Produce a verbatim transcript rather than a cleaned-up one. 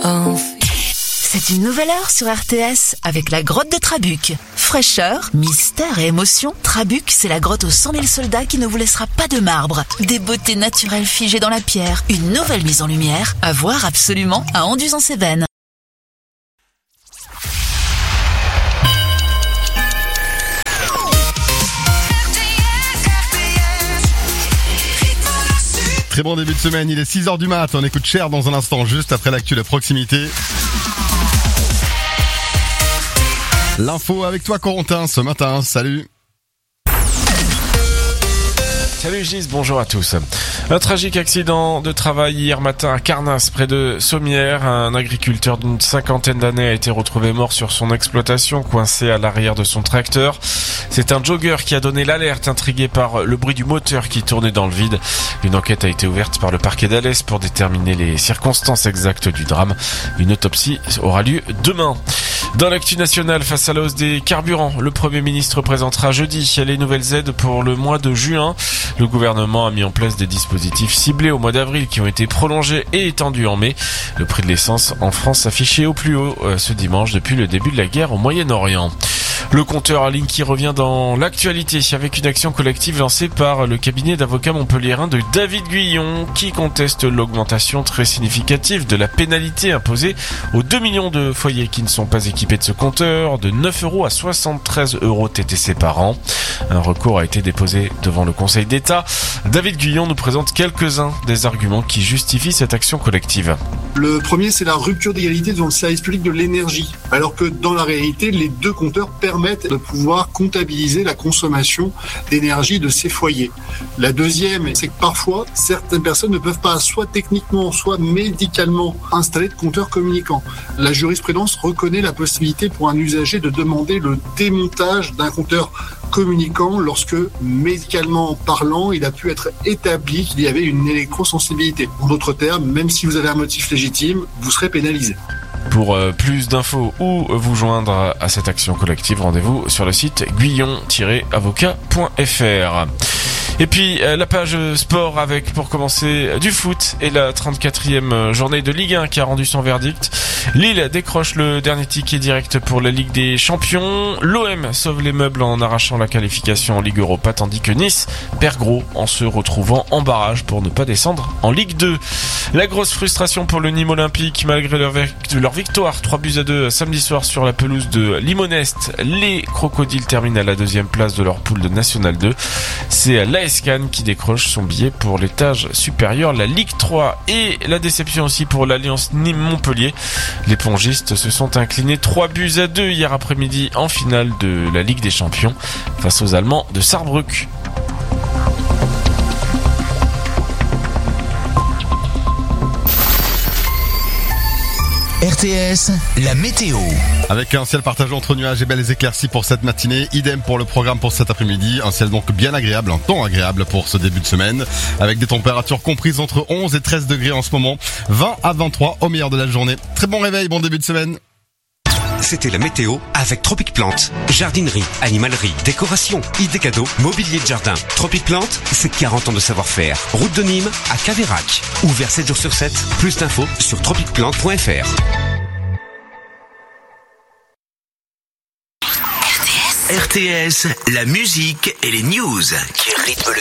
C'est une nouvelle heure sur R T S avec la grotte de Trabuc. Fraîcheur, mystère et émotion, Trabuc, c'est la grotte aux cent mille soldats qui ne vous laissera pas de marbre. Des beautés naturelles figées dans la pierre, une nouvelle mise en lumière, à voir absolument à Anduze-en-Cévennes. Très bon début de semaine, il est six heures du mat, on écoute Cher dans un instant, juste après l'actu de proximité. L'info avec toi Corentin ce matin, salut. Salut Gis, bonjour à tous. Un tragique accident de travail hier matin à Carnas, près de Sommières. Un agriculteur d'une cinquantaine d'années a été retrouvé mort sur son exploitation, coincé à l'arrière de son tracteur. C'est un jogger qui a donné l'alerte, intrigué par le bruit du moteur qui tournait dans le vide. Une enquête a été ouverte par le parquet d'Alès pour déterminer les circonstances exactes du drame. Une autopsie aura lieu demain. Dans l'actu nationale, face à la hausse des carburants, le Premier ministre présentera jeudi les nouvelles aides pour le mois de juin. Le gouvernement a mis en place des dispositifs ciblés au mois d'avril qui ont été prolongés et étendus en mai. Le prix de l'essence en France s'affichait au plus haut euh, ce dimanche depuis le début de la guerre au Moyen-Orient. Le compteur en ligne qui revient dans l'actualité avec une action collective lancée par le cabinet d'avocats montpelliérain de David Guyon qui conteste l'augmentation très significative de la pénalité imposée aux deux millions de foyers qui ne sont pas équipés de ce compteur, de neuf euros à soixante-treize euros T T C par an. Un recours a été déposé devant le Conseil d'État. David Guyon nous présente quelques-uns des arguments qui justifient cette action collective. Le premier, c'est la rupture d'égalité devant le service public de l'énergie, alors que dans la réalité, les deux compteurs permettent de pouvoir comptabiliser la consommation d'énergie de ces foyers. La deuxième, c'est que parfois, certaines personnes ne peuvent pas, soit techniquement, soit médicalement, installer de compteurs communicants. La jurisprudence reconnaît la possibilité pour un usager de demander le démontage d'un compteur communicant lorsque, médicalement parlant, il a pu être établi qu'il y avait une électrosensibilité. En d'autres termes, même si vous avez un motif légitime, vous serez pénalisé. Pour euh, plus d'infos ou vous joindre à cette action collective, rendez-vous sur le site guyon tiret avocat point f r. Et puis euh, la page sport avec, pour commencer, du foot et la trente-quatrième journée de Ligue un qui a rendu son verdict. Lille décroche le dernier ticket direct pour la Ligue des Champions. L'O M sauve les meubles en arrachant la qualification en Ligue Europa, tandis que Nice perd gros en se retrouvant en barrage pour ne pas descendre en Ligue deux. La grosse frustration pour le Nîmes Olympique malgré leur, leur victoire trois buts à deux samedi soir sur la pelouse de Limonest. Les Crocodiles terminent à la deuxième place de leur poule de National deux. C'est l'A S Cannes qui décroche son billet pour l'étage supérieur, la Ligue trois. Et la déception aussi pour l'Alliance Nîmes-Montpellier. Les pongistes se sont inclinés trois buts à deux hier après-midi en finale de la Ligue des Champions face aux Allemands de Saarbrück. R T S, la météo. Avec un ciel partagé entre nuages et belles éclaircies pour cette matinée, idem pour le programme pour cet après-midi, un ciel donc bien agréable, un temps agréable pour ce début de semaine, avec des températures comprises entre onze et treize degrés en ce moment, vingt à vingt-trois au meilleur de la journée. Très bon réveil, bon début de semaine. C'était la météo avec Tropic Plante. Jardinerie, animalerie, décoration, idées cadeaux, mobilier de jardin. Tropic Plante, c'est quarante ans de savoir-faire. Route de Nîmes à Caveyrac. Ouvert sept jours sur sept. Plus d'infos sur tropic plante point f r. R T S, la musique et les news qui rythment le